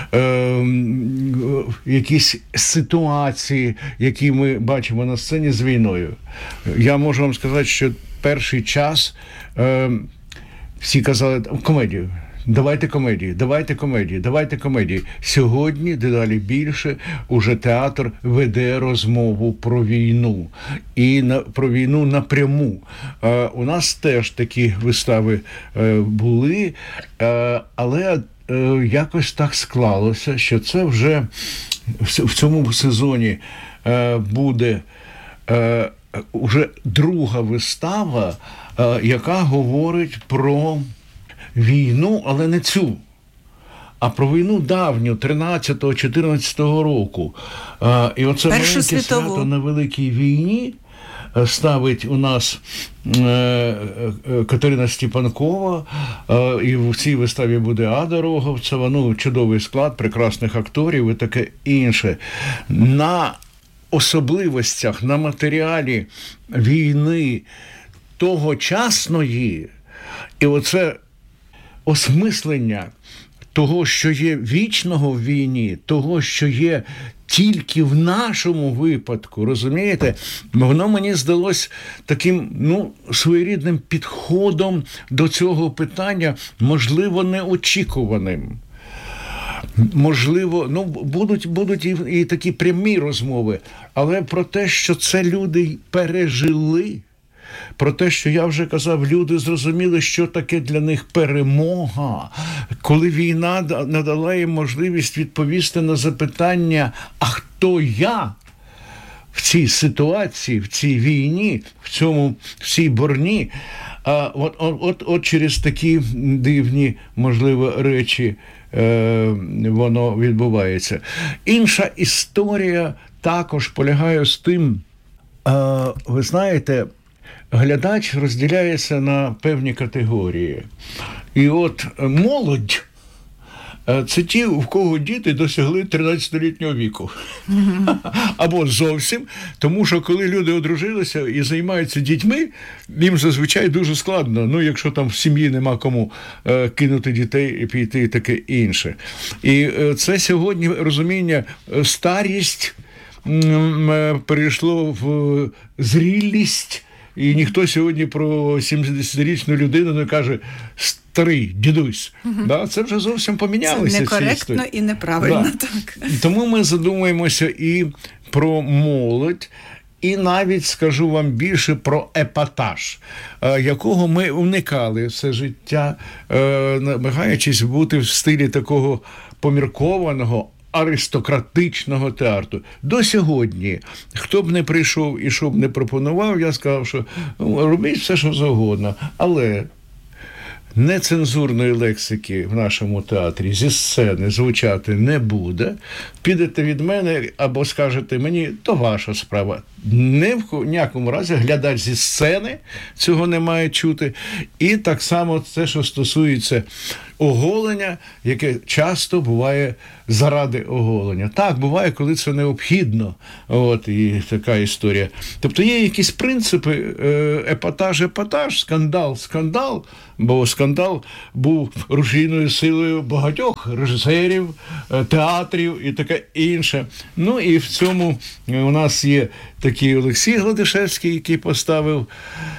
якісь ситуації, які ми бачимо на сцені з війною. Я можу вам сказати, що перший час всі казали комедію. Давайте комедії. Сьогодні, дедалі більше, уже театр веде розмову про війну. І про війну напряму. У нас теж такі вистави були, але якось так склалося, що це вже в цьому сезоні буде уже друга вистава, яка говорить про війну, але не цю, а про війну давню, 13-14 року. І оце маленьке свято на Великій війні ставить у нас Катерина Степанкова, і в цій виставі буде Ада Роговцева, чудовий склад, прекрасних акторів і таке інше. На особливостях, на матеріалі війни тогочасної, і оце осмислення того, що є вічного в війні, того, що є тільки в нашому випадку, розумієте? Воно мені здалось таким, своєрідним підходом до цього питання, можливо, неочікуваним. Можливо, будуть і такі прямі розмови, але про те, що це люди пережили, про те, що я вже казав, люди зрозуміли, що таке для них перемога, коли війна надала їм можливість відповісти на запитання, а хто я в цій ситуації, в цій війні, в цій борні. От через такі дивні, можливо, речі воно відбувається. Інша історія також полягає з тим, ви знаєте, глядач розділяється на певні категорії. І от молодь – це ті, у кого діти досягли 13-літнього віку. Або зовсім. Тому що коли люди одружилися і займаються дітьми, їм зазвичай дуже складно. Якщо там в сім'ї нема кому кинути дітей і піти і таке інше. І це сьогодні розуміння, старість перейшло в зрілість. І ніхто сьогодні про 70-річну людину не каже «старий, дідусь». Це вже зовсім помінялося. Це некоректно і неправильно. Так. Тому ми задумуємося і про молодь, і навіть, скажу вам більше, про епатаж, якого ми уникали все життя, намагаючись бути в стилі такого поміркованого, аристократичного театру. До сьогодні, хто б не прийшов і що б не пропонував, я сказав, що робіть все, що завгодно. Але нецензурної лексики в нашому театрі зі сцени звучати не буде. Підете від мене або скажете мені, то ваша справа. В ніякому разі глядач зі сцени цього не має чути. І так само це, що стосується оголення, яке часто буває заради оголення. Так, буває, коли це необхідно. От, і така історія. Тобто є якісь принципи, епатаж, скандал, бо скандал був рушійною силою багатьох режисерів, театрів і таке інше. Ну і в цьому у нас є такий Олексій Гладишевський, який поставив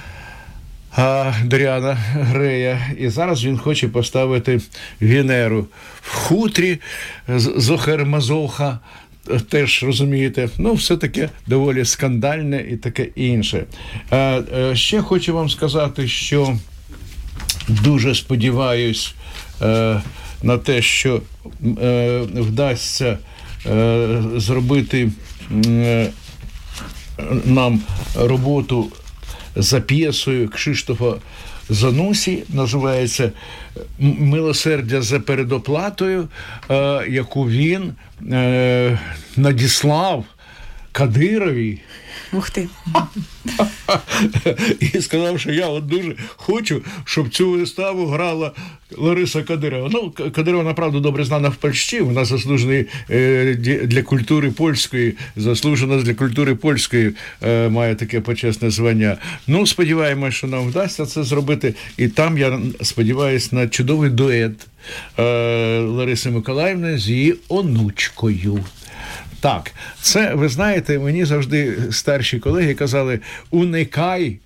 Доріана Грея, і зараз він хоче поставити Венеру в хутрі Зохер-Мазоха, теж, розумієте, все таке доволі скандальне і таке інше. Ще хочу вам сказати, що дуже сподіваюсь на те, що вдасться зробити нам роботу за п'єсою Кшиштофа Занусі, називається «Милосердя за передоплатою», яку він надіслав Кадирові. Ух ти. І сказав, що я дуже хочу, щоб цю виставу грала Лариса Кадирова. Кадирова, направду, добре знана в Польщі, вона заслужена для культури польської, має таке почесне звання. Сподіваємось, що нам вдасться це зробити. І там, я сподіваюся, на чудовий дует Лариси Миколаївни з її онучкою. Так, це, ви знаєте, мені завжди старші колеги казали, уникай,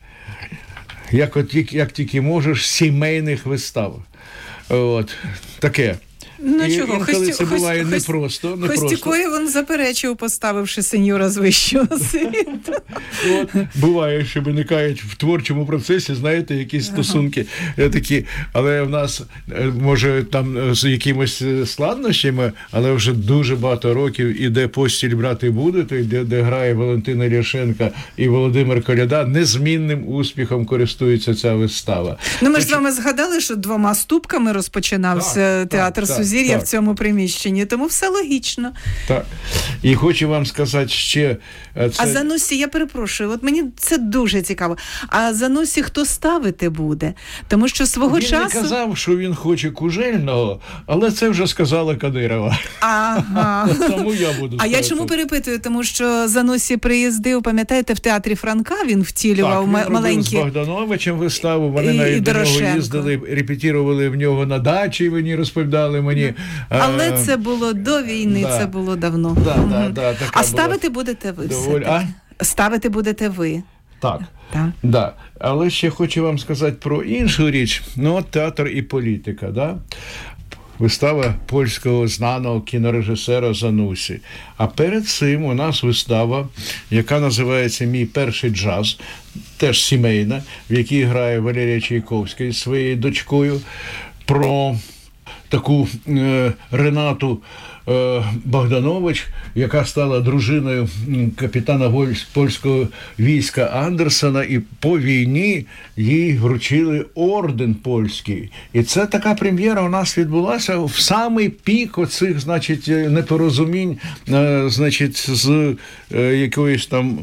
як тільки можеш, сімейних вистав. От, таке. Чого? Це буває непросто. Хостюкою він заперечив, поставивши сеньора з вищого світу. Буває, що виникають в творчому процесі, знаєте, якісь стосунки такі, але в нас, може, там з якимось складнощами, але вже дуже багато років іде «Постіль брати будете», де грає Валентина Ляшенка і Володимир Коляда, незмінним успіхом користується ця вистава. Ми ж з вами згадали, що 2 ступками розпочинався театр Сузір'я в цьому приміщенні, тому все логічно. Так. І хочу вам сказати ще... А Занусі, я перепрошую, от мені це дуже цікаво. А Занусі хто ставити буде? Тому що свого часу... Він не казав, що він хоче Кужельного, але це вже сказала Кадирова. Ага. Тому я буду ставити. А я чому перепитую? Тому що Занусі приїздив, пам'ятаєте, в театрі Франка він втілював маленькі... Так, він робив з Богдановичем виставу, вони навіть до нього їздили, репетірували в нього на дачі, вони розповідали мені. Але це було до війни, це було давно. А ставити будете ви все-таки? Ставити будете ви. Так. Да. Але ще хочу вам сказати про іншу річ. Театр і політика, да? Вистава польського знаного кінорежисера Занусі. А перед цим у нас вистава, яка називається «Мій перший джаз», теж сімейна, в якій грає Валерія Чайковська зі своєю дочкою, про таку Ренату Богданович, яка стала дружиною капітана польського війська Андерсена, і по війні їй вручили орден польський. І це така прем'єра у нас відбулася в самий пік оцих, значить, непорозумінь, значить, з якоюсь там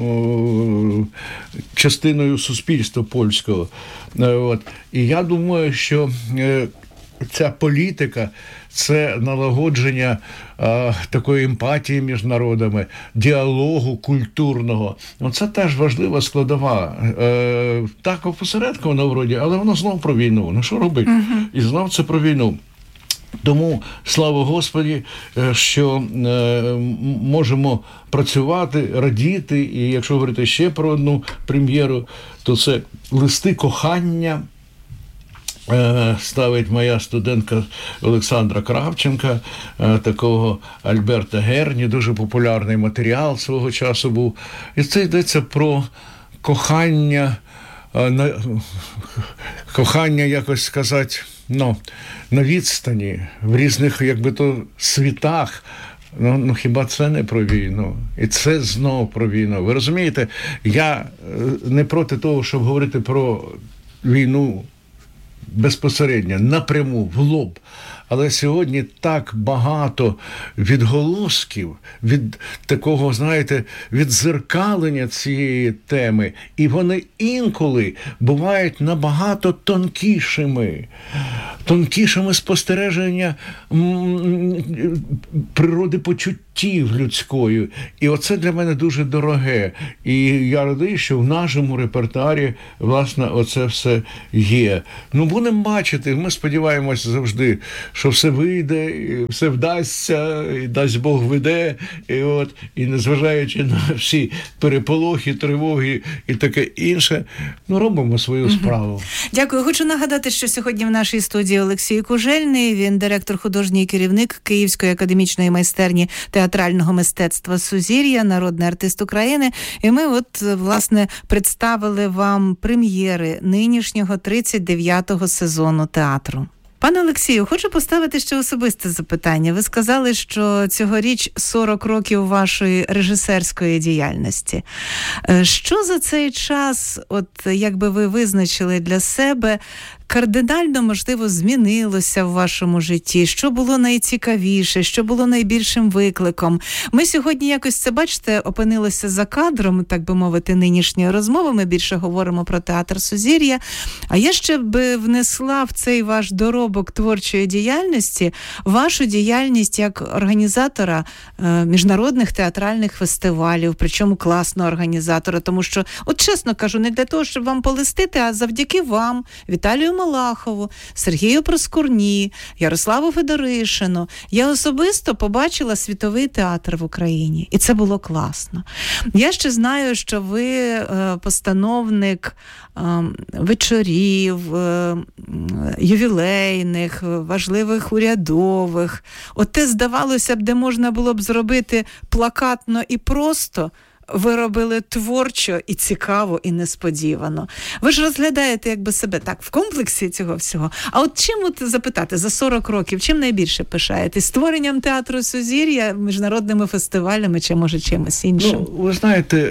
частиною суспільства польського. От. І я думаю, що ця політика – це налагодження такої емпатії між народами, діалогу культурного. Це теж важлива складова. Так опосередковано вроді, але воно знов про війну. Що робити? І знов це про війну. Тому, слава Господі, що можемо працювати, радіти. І якщо говорити ще про одну прем'єру, то це «Листи кохання». Ставить моя студентка Олександра Кравченка, такого Альберта Герні, дуже популярний матеріал свого часу був. І це йдеться про кохання, якось сказати, на відстані, в різних, якби то, світах, Ну, хіба це не про війну? І це знов про війну. Ви розумієте, я не проти того, щоб говорити про війну безпосередньо, напряму, в лоб. Але сьогодні так багато відголосків від такого, знаєте, віддзеркалення цієї теми. І вони інколи бувають набагато тонкішими спостереження природи почуттів людської. І оце для мене дуже дороге. І я радий, що в нашому репертуарі, власне, оце все є. Ну, будемо бачити, ми сподіваємося завжди, що все вийде, все вдасться, і дасть Бог веде, і незважаючи на всі переполохи, тривоги і таке інше, робимо свою справу. Дякую. Хочу нагадати, що сьогодні в нашій студії Олексій Кужельний, він директор, художній керівник Київської академічної майстерні театрального мистецтва «Сузір'я», народний артист України. І ми власне, представили вам прем'єри нинішнього 39-го сезону театру. Пане Олексію, хочу поставити ще особисте запитання. Ви сказали, що цьогоріч 40 років вашої режисерської діяльності. Що за цей час, як би ви визначили для себе, кардинально, можливо, змінилося в вашому житті? Що було найцікавіше? Що було найбільшим викликом? Ми сьогодні якось це, бачите, опинилося за кадром, так би мовити, нинішньої розмови. Ми більше говоримо про театр «Сузір'я». А я ще би внесла в цей ваш доробок творчої діяльності вашу діяльність як організатора міжнародних театральних фестивалів, причому класного організатора. Тому що, чесно кажу, не для того, щоб вам полистити, а завдяки вам, Віталію Малахову, Сергію Проскурні, Ярославу Федоришину, я особисто побачила світовий театр в Україні. І це було класно. Я ще знаю, що ви постановник вечорів, ювілейних, важливих урядових. Те, здавалося б, де можна було б зробити плакатно і просто, ви робили творчо і цікаво, і несподівано. Ви ж розглядаєте якби себе так в комплексі цього всього. А чим запитати за 40 років, чим найбільше пишаєтесь? Створенням театру «Сузір'я», міжнародними фестивалями чи, може, чимось іншим? Ви знаєте,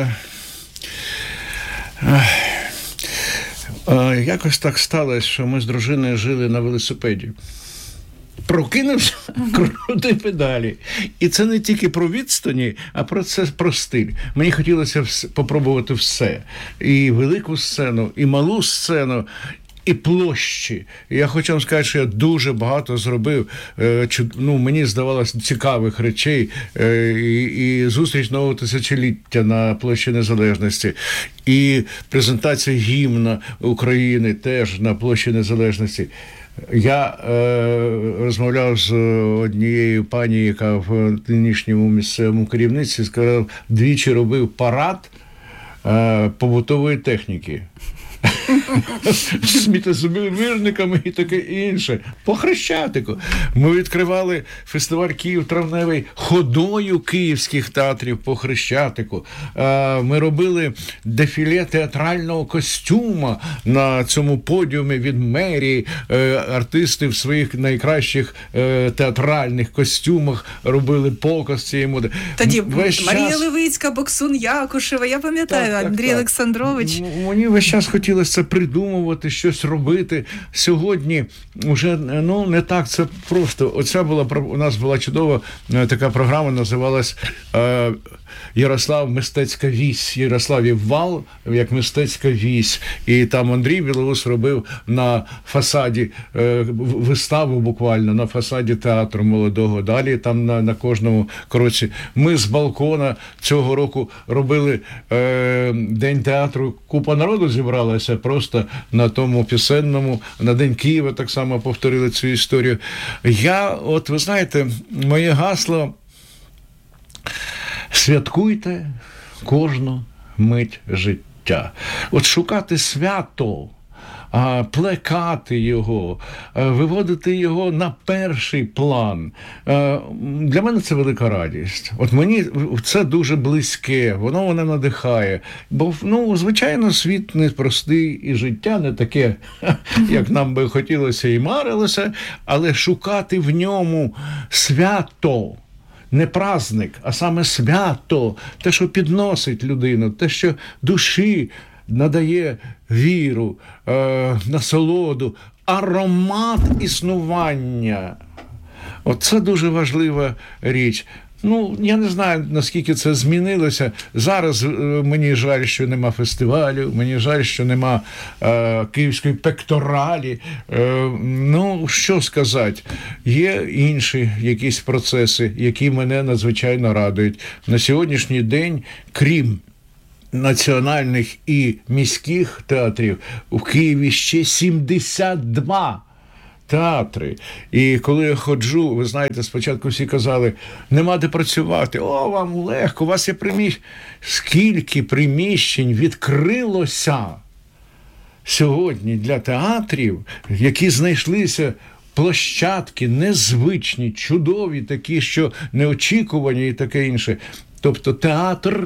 якось так сталося, що ми з дружиною жили на велосипеді. Прокинувся, крути педалі. І це не тільки про відстані, а про стиль. Мені хотілося попробувати все. І велику сцену, і малу сцену, і площі. Я хочу вам сказати, що я дуже багато зробив, мені здавалося, цікавих речей. І зустріч нового тисячоліття на площі Незалежності, і презентація гімна України теж на площі Незалежності. Я розмовляв з однією пані, яка в нинішньому місцевому керівництві, сказав, двічі робив парад побутової техніки. З сміттєзабірниками і таке інше. По Хрещатику. Ми відкривали фестиваль «Київ травневий» ходою київських театрів по Хрещатику. Ми робили дефіле театрального костюма на цьому подіумі від мерії. Артисти в своїх найкращих театральних костюмах робили показ цієї моди. Тоді Марія Левицька, Боксун Якушева, я пам'ятаю, Андрій Олександрович. Мені весь час хотілося це придумувати, щось робити. Сьогодні вже не так це просто. У нас була чудова така програма, називалась Ярослав мистецька вісь, Ярославів вал як мистецька вісь. І там Андрій Білоус робив на фасаді виставу буквально, на фасаді театру молодого. Далі там на кожному кроці. Ми з балкона цього року робили День театру. Купа народу зібралася просто на тому пісенному, на День Києва так само повторили цю історію. Ви знаєте, моє гасло: святкуйте кожну мить життя. Шукати свято, плекати його, виводити його на перший план. Для мене це велика радість. Мені це дуже близьке, воно мене надихає. Бо, звичайно, світ непростий і життя не таке, як нам би хотілося і марилося, але шукати в ньому свято, не праздник, а саме свято, те, що підносить людину, те, що душі надає віру, насолоду, аромат існування. Оце дуже важлива річ. Я не знаю, наскільки це змінилося. Зараз мені жаль, що нема фестивалю, мені жаль, що нема київської пекторалі. Що сказати? Є інші якісь процеси, які мене надзвичайно радують. На сьогоднішній день, крім національних і міських театрів, у Києві ще 72 театри. І коли я ходжу, ви знаєте, спочатку всі казали, нема де працювати. О, вам легко, у вас є приміщення. Скільки приміщень відкрилося сьогодні для театрів, які знайшлися площадки незвичні, чудові, такі, що неочікувані і таке інше. Тобто театр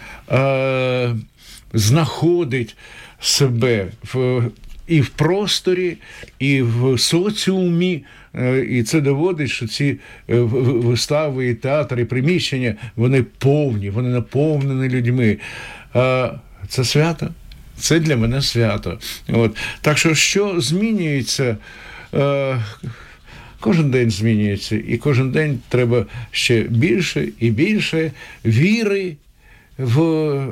знаходить себе і в просторі, і в соціумі, і це доводить, що ці вистави, і театри, і приміщення, вони повні, вони наповнені людьми. Це свято. Це для мене свято. Так що змінюється? Кожен день змінюється, і кожен день треба ще більше і більше віри в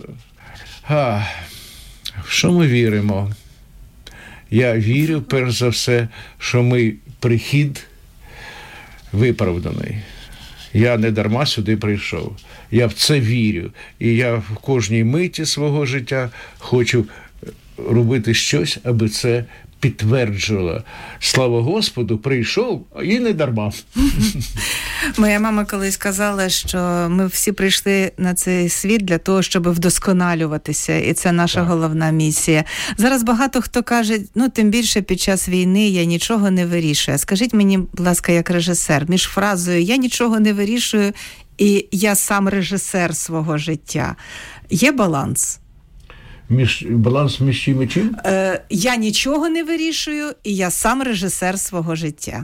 що ми віримо? Я вірю, перш за все, що мій прихід виправданий. Я не дарма сюди прийшов. Я в це вірю. І я в кожній миті свого життя хочу робити щось, аби це підтверджувала. Слава Господу, прийшов, і не дарма. Моя мама колись казала, що ми всі прийшли на цей світ для того, щоб вдосконалюватися, і це наша головна місія. Зараз багато хто каже, тим більше під час війни я нічого не вирішую. Скажіть мені, будь ласка, як режисер, між фразою «я нічого не вирішую» і «я сам режисер свого життя» є баланс? Баланс між чим і чим? Я нічого не вирішую, і я сам режисер свого життя.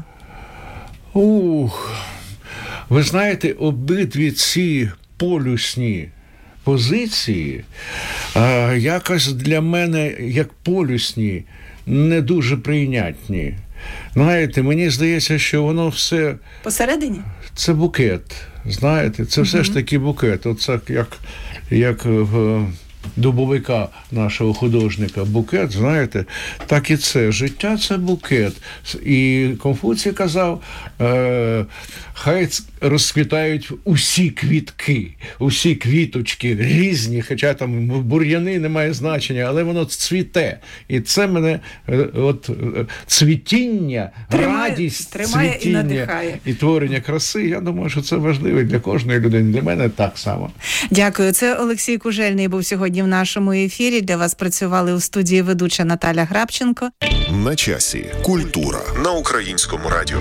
Ви знаєте, обидві ці полюсні позиції якось для мене, як полюсні, не дуже прийнятні. Знаєте, мені здається, що воно все... Посередині? Це букет, знаєте, це все ж таки букет. Оце як в дубовика нашого художника букет, знаєте, так і це. Життя – це букет. І Конфуцій казав, хай розквітають усі квітки, усі квіточки різні, хоча там бур'яни не має значення, але воно цвіте. І це мене, цвітіння, радість, тримає цвітіння і надихає. І творення краси, я думаю, що це важливо для кожної людини. Для мене так само. Дякую. Це Олексій Кужельний був сьогодні в нашому ефірі. Для вас працювали у студії ведуча Наталя Грабченко. На часі. Культура на Українському радіо.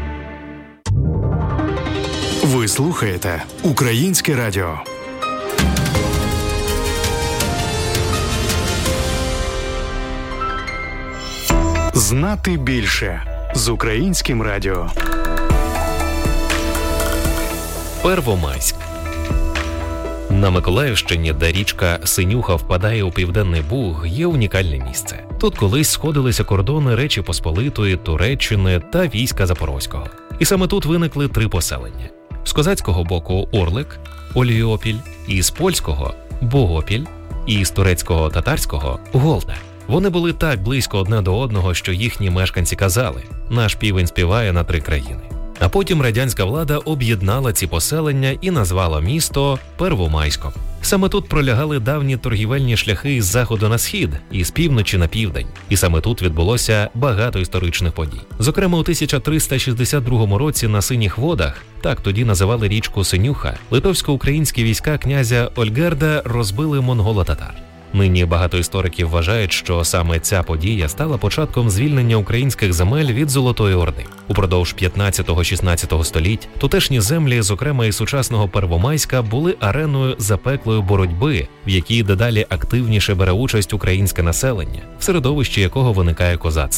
Ви слухаєте Українське радіо. Знати більше з Українським радіо. Первомайськ. На Миколаївщині, де річка Синюха впадає у Південний Буг, є унікальне місце. Тут колись сходилися кордони Речі Посполитої, Туреччини та війська Запорозького. І саме тут виникли 3 поселення. З козацького боку – Орлик, Оліопіль, і з польського – Богопіль, і з турецького татарського – Голда. Вони були так близько одне до одного, що їхні мешканці казали «наш півень співає на 3 країни». А потім радянська влада об'єднала ці поселення і назвала місто Первомайськом. Саме тут пролягали давні торгівельні шляхи з заходу на схід і з півночі на південь. І саме тут відбулося багато історичних подій. Зокрема, у 1362 році на Синіх водах, так тоді називали річку Синюха, литовсько-українські війська князя Ольгерда розбили монголо-татар. Нині багато істориків вважають, що саме ця подія стала початком звільнення українських земель від Золотої Орди. Упродовж 15-16 століть тутешні землі, зокрема і сучасного Первомайська, були ареною запеклої боротьби, в якій дедалі активніше бере участь українське населення, в середовищі якого виникає козацтво.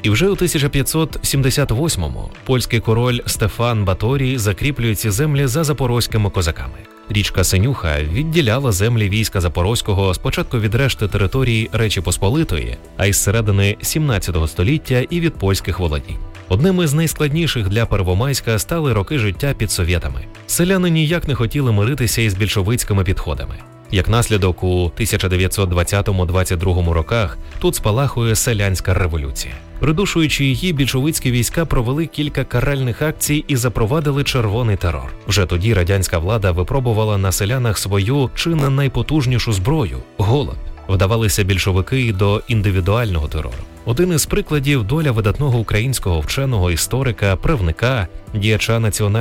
І вже у 1578-му польський король Стефан Баторій закріплює ці землі за запорозькими козаками. Річка Синюха відділяла землі війська Запорозького спочатку від решти території Речі Посполитої, а із середини 17 століття і від польських володінь. Одним із найскладніших для Первомайська стали роки життя під совєтами. Селяни ніяк не хотіли миритися із більшовицькими підходами. Як наслідок, у 1920-22 роках тут спалахує селянська революція. Придушуючи її, більшовицькі війська провели кілька каральних акцій і запровадили червоний терор. Вже тоді радянська влада випробувала на селянах свою чи не найпотужнішу зброю – голод. Вдавалися більшовики й до індивідуального терору. Один із прикладів – доля видатного українського вченого, історика, правника, діяча національної